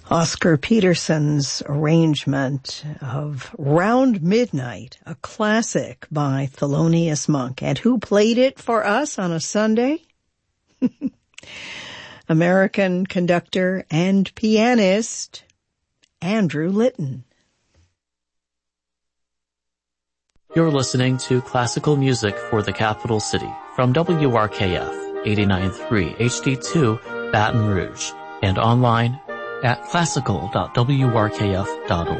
Oscar Peterson's arrangement of Round Midnight, a classic by Thelonious Monk. And who played it for us on a Sunday? American conductor and pianist Andrew Litton. You're listening to classical music for the capital city from WRKF 89.3 HD2 Baton Rouge and online at classical.wrkf.org.